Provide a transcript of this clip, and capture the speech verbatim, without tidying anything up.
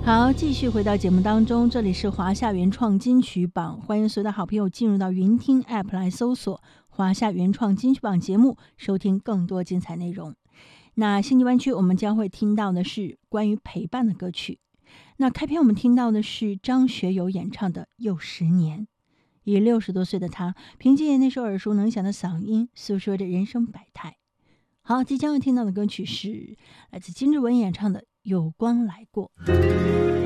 好，继续回到节目当中，这里是华夏原创金曲榜，欢迎所有的好朋友进入到云听 App 来搜索华夏原创金曲榜节目，收听更多精彩内容。那星际湾区我们将会听到的是关于陪伴的歌曲。那开篇我们听到的是张学友演唱的《又十年》，以六十多岁的他，凭借那首耳熟能详的嗓音，诉说着人生百态。好，即将要听到的歌曲是来自金志文演唱的《有光来过》。